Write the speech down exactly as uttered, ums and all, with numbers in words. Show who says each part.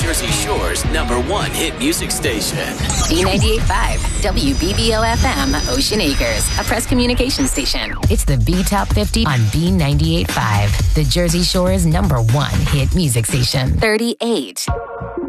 Speaker 1: Jersey Shore's number one hit music station.
Speaker 2: B ninety-eight point five, W B B O F M, Ocean Acres, a press communication station. It's the B Top fifty on B ninety-eight point five, the Jersey Shore's number one hit music station. thirty-eight.